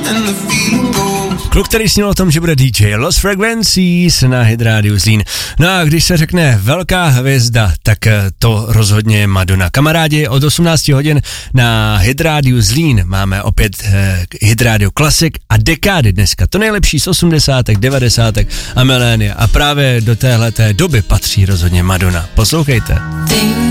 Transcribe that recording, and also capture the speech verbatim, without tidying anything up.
Kluk, který snil o tom, že bude D J Lost Frequencies na Hit Radio Zlín. No a když se řekne velká hvězda, tak to rozhodně je Madonna. Kamarádi, od osmnácti hodin na Hit Radio Zlín máme opět eh, Hit Radio Classic a dekády dneska. To nejlepší z osmdesátek, devadesátek a milénia. A právě do téhleté doby patří rozhodně Madonna. Poslouchejte.